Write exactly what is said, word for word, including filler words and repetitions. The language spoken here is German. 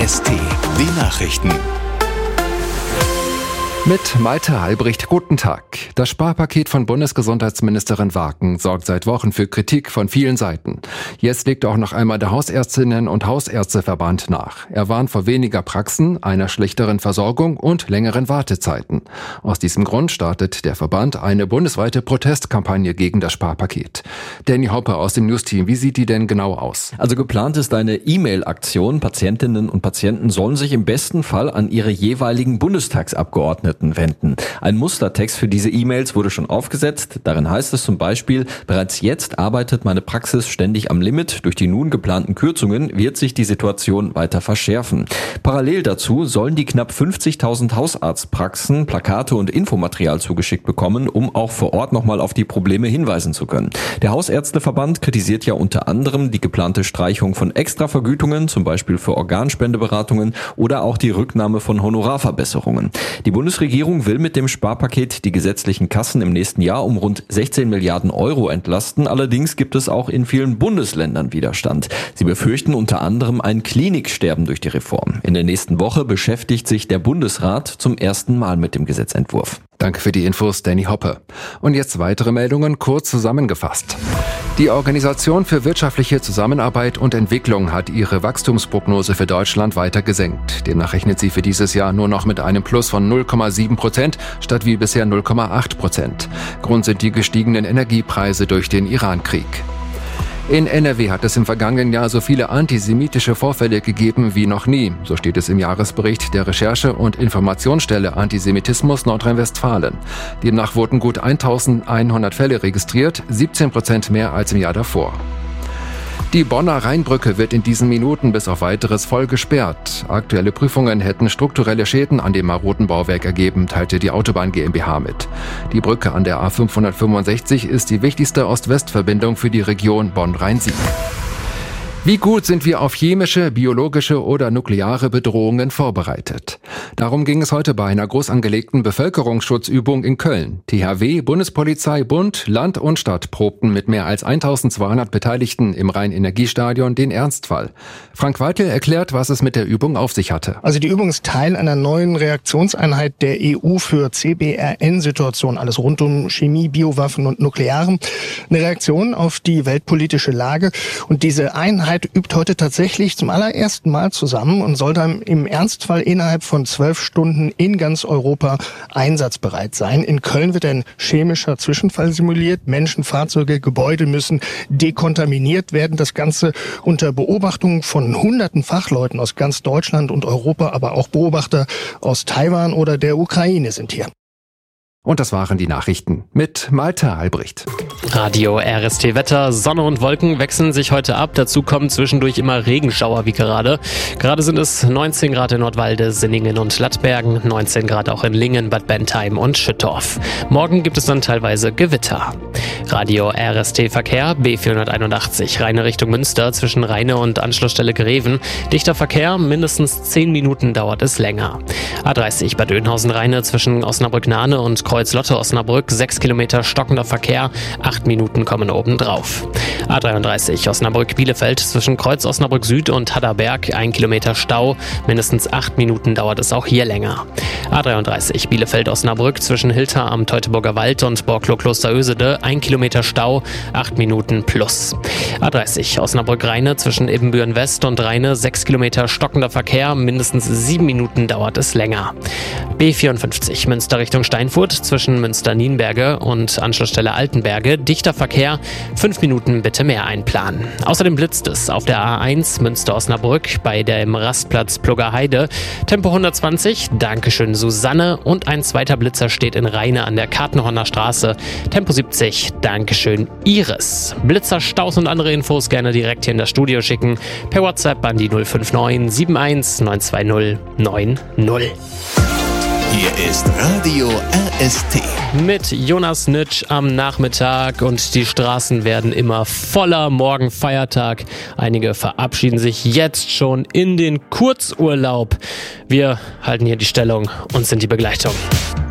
S T, die Nachrichten. Mit Malte Albrecht, guten Tag. Das Sparpaket von Bundesgesundheitsministerin Warken sorgt seit Wochen für Kritik von vielen Seiten. Jetzt legt auch noch einmal der Hausärztinnen- und Hausärzteverband nach. Er warnt vor weniger Praxen, einer schlechteren Versorgung und längeren Wartezeiten. Aus diesem Grund startet der Verband eine bundesweite Protestkampagne gegen das Sparpaket. Danny Hoppe aus dem News-Team, wie sieht die denn genau aus? Also geplant ist eine E-Mail-Aktion. Patientinnen und Patienten sollen sich im besten Fall an ihre jeweiligen Bundestagsabgeordneten wenden. Ein Mustertext für diese E-Mails wurde schon aufgesetzt. Darin heißt es zum Beispiel: Bereits jetzt arbeitet meine Praxis ständig am Limit. Durch die nun geplanten Kürzungen wird sich die Situation weiter verschärfen. Parallel dazu sollen die knapp fünfzigtausend Hausarztpraxen Plakate und Infomaterial zugeschickt bekommen, um auch vor Ort nochmal auf die Probleme hinweisen zu können. Der Hausärzteverband kritisiert ja unter anderem die geplante Streichung von Extravergütungen, zum Beispiel für Organspendeberatungen oder auch die Rücknahme von Honorarverbesserungen. Die Bundesregierung Die Regierung will mit dem Sparpaket die gesetzlichen Kassen im nächsten Jahr um rund sechzehn Milliarden Euro entlasten. Allerdings gibt es auch in vielen Bundesländern Widerstand. Sie befürchten unter anderem ein Kliniksterben durch die Reform. In der nächsten Woche beschäftigt sich der Bundesrat zum ersten Mal mit dem Gesetzentwurf. Danke für die Infos, Danny Hoppe. Und jetzt weitere Meldungen, kurz zusammengefasst. Die Organisation für wirtschaftliche Zusammenarbeit und Entwicklung hat ihre Wachstumsprognose für Deutschland weiter gesenkt. Demnach rechnet sie für dieses Jahr nur noch mit einem Plus von null Komma sieben Prozent statt wie bisher null Komma acht Prozent. Grund sind die gestiegenen Energiepreise durch den Irankrieg. In N R W hat es im vergangenen Jahr so viele antisemitische Vorfälle gegeben wie noch nie. So steht es im Jahresbericht der Recherche- und Informationsstelle Antisemitismus Nordrhein-Westfalen. Demnach wurden gut eintausendeinhundert Fälle registriert, siebzehn Prozent mehr als im Jahr davor. Die Bonner Rheinbrücke wird in diesen Minuten bis auf weiteres voll gesperrt. Aktuelle Prüfungen hätten strukturelle Schäden an dem maroden Bauwerk ergeben, teilte die Autobahn GmbH mit. Die Brücke an der A fünfhundertfünfundsechzig ist die wichtigste Ost-West-Verbindung für die Region Bonn-Rhein-Sieg. Wie gut sind wir auf chemische, biologische oder nukleare Bedrohungen vorbereitet? Darum ging es heute bei einer groß angelegten Bevölkerungsschutzübung in Köln. T H W, Bundespolizei, Bund, Land und Stadt probten mit mehr als eintausendzweihundert Beteiligten im Rhein-Energiestadion den Ernstfall. Frank Weitel erklärt, was es mit der Übung auf sich hatte. Also die Übung ist Teil einer neuen Reaktionseinheit der E U für C B R N-Situationen, alles rund um Chemie, Biowaffen und Nuklearen. Eine Reaktion auf die weltpolitische Lage, und diese Einheit übt heute tatsächlich zum allerersten Mal zusammen und soll dann im Ernstfall innerhalb von zwölf Stunden in ganz Europa einsatzbereit sein. In Köln wird ein chemischer Zwischenfall simuliert. Menschen, Fahrzeuge, Gebäude müssen dekontaminiert werden. Das Ganze unter Beobachtung von hunderten Fachleuten aus ganz Deutschland und Europa, aber auch Beobachter aus Taiwan oder der Ukraine sind hier. Und das waren die Nachrichten mit Malte Albrecht. Radio R S T Wetter. Sonne und Wolken wechseln sich heute ab. Dazu kommen zwischendurch immer Regenschauer wie gerade. Gerade sind es neunzehn Grad in Nordwalde, Sinningen und Lattbergen, neunzehn Grad auch in Lingen, Bad Bentheim und Schüttorf. Morgen gibt es dann teilweise Gewitter. Radio R S T Verkehr, B vierhunderteinundachtzig, Rheine Richtung Münster zwischen Rheine und Anschlussstelle Greven. Dichter Verkehr, mindestens zehn Minuten dauert es länger. A dreißig Bad Oeynhausen-Rheine zwischen Osnabrück-Nahne und Kreuz-Lotte-Osnabrück, sechs Kilometer stockender Verkehr, acht Minuten kommen obendrauf. A dreiunddreißig Osnabrück-Bielefeld zwischen Kreuz Osnabrück Süd und Hadderberg, ein Kilometer Stau, mindestens acht Minuten dauert es auch hier länger. A dreiunddreißig Bielefeld-Osnabrück zwischen Hilter am Teutoburger Wald und Borklow-Klosterösede, ein Kilometer Stau, acht Minuten plus. A dreißig Osnabrück-Rheine zwischen Ibbenbüren West und Rheine, sechs Kilometer stockender Verkehr, mindestens sieben Minuten dauert es länger. B vierundfünfzig Münster Richtung Steinfurt zwischen Münster-Nienberge und Anschlussstelle Altenberge, dichter Verkehr, fünf Minuten bitte mehr einplanen. Außerdem blitzt es auf der A eins Münster-Osnabrück bei dem Rastplatz Pluggerheide, Tempo hundertzwanzig, Dankeschön Susanne, und ein zweiter Blitzer steht in Rheine an der Kartenhorner Straße, Tempo siebzig, Dankeschön Iris. Blitzer, Staus und andere Infos gerne direkt hier in das Studio schicken, per WhatsApp an die null fünf neun sieben eins neun zwei null neun null. Hier ist Radio R S T. Mit Jonas Nitsch am Nachmittag, und die Straßen werden immer voller. Morgen Feiertag. Einige verabschieden sich jetzt schon in den Kurzurlaub. Wir halten hier die Stellung und sind die Begleitung.